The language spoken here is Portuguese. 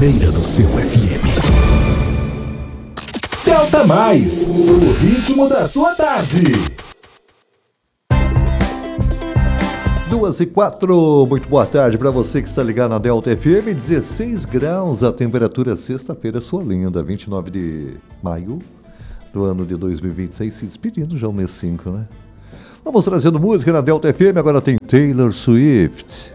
primeira do seu FM. Delta Mais, o ritmo da sua tarde. 2h04, muito boa tarde para você que está ligado na Delta FM, 16 graus a temperatura, sexta-feira, sua linda, 29 de maio do ano de 2026, se despedindo já o mês 5, né? Vamos trazendo música na Delta FM, agora tem Taylor Swift.